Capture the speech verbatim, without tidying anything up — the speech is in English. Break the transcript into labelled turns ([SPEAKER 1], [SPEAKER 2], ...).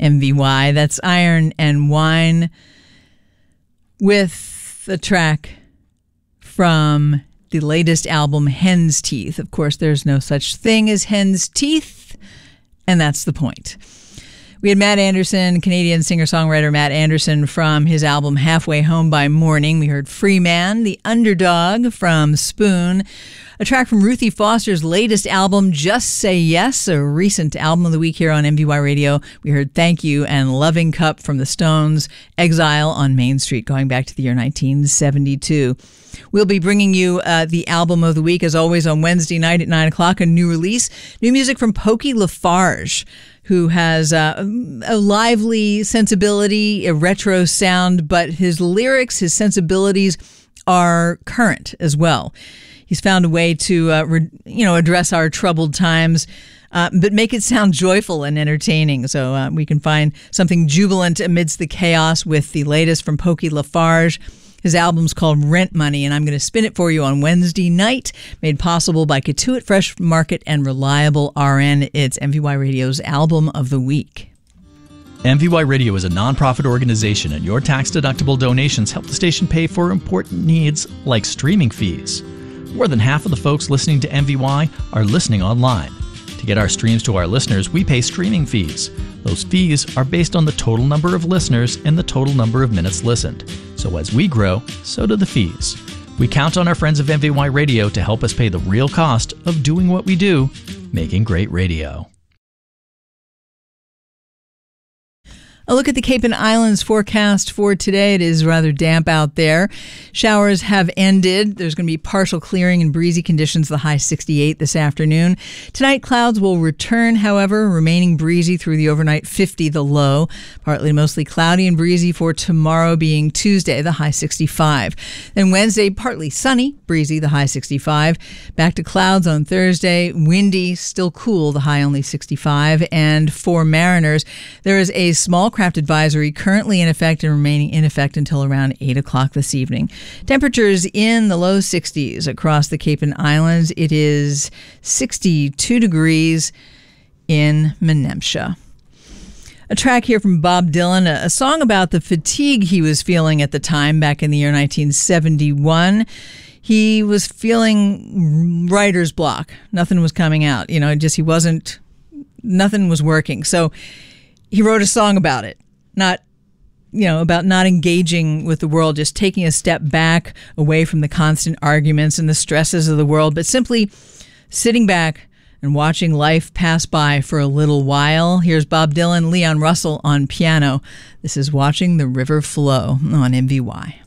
[SPEAKER 1] M V Y. That's Iron and Wine with a track from the latest album, Hen's Teeth. Of course, there's no such thing as hen's teeth, and that's the point. We had Matt Anderson, Canadian singer-songwriter Matt Anderson, from his album Halfway Home by Morning. We heard Free Man, The Underdog from Spoon, a track from Ruthie Foster's latest album, Just Say Yes, a recent album of the week here on M V Y Radio. We heard Thank You and Loving Cup from the Stones, Exile on Main Street, going back to the year nineteen seventy-two. We'll be bringing you uh, the album of the week, as always, on Wednesday night at nine o'clock, a new release. New music from Pokey Lafarge, who has uh, a lively sensibility, a retro sound, but his lyrics, his sensibilities are current as well. He's found a way to, uh, re- you know, address our troubled times, uh, but make it sound joyful and entertaining. So uh, we can find something jubilant amidst the chaos with the latest from Pokey Lafarge. His album's called Rent Money, and I'm going to spin it for you on Wednesday night, made possible by Katuitt Fresh Market and Reliable R N. It's M V Y Radio's Album of the Week.
[SPEAKER 2] M V Y Radio is a nonprofit organization, and your tax-deductible donations help the station pay for important needs like streaming fees. More than half of the folks listening to M V Y are listening online. To get our streams to our listeners, we pay streaming fees. Those fees are based on the total number of listeners and the total number of minutes listened. So as we grow, so do the fees. We count on our friends of M V Y Radio to help us pay the real cost of doing what we do, making great radio.
[SPEAKER 1] A look at the Cape and Islands forecast for today. It is rather damp out there. Showers have ended. There's going to be partial clearing and breezy conditions, the high sixty-eight this afternoon. Tonight, clouds will return, however, remaining breezy through the overnight, fifty the low. Partly mostly cloudy and breezy for tomorrow, being Tuesday, the high sixty-five. Then Wednesday, partly sunny, breezy, the high sixty-five. Back to clouds on Thursday, windy, still cool, the high only sixty-five. And for mariners, there is a small craft advisory currently in effect and remaining in effect until around eight o'clock this evening. Temperatures in the low sixties across the Cape and Islands. It is sixty-two degrees in Menemsha. A track here from Bob Dylan, a, a song about the fatigue he was feeling at the time back in the year nineteen seventy-one. He was feeling writer's block. Nothing was coming out. You know, just he wasn't, nothing was working. So he wrote a song about it, not, you know, about not engaging with the world, just taking a step back away from the constant arguments and the stresses of the world, but simply sitting back and watching life pass by for a little while. Here's Bob Dylan, Leon Russell on piano. This is Watching the River Flow on M V Y.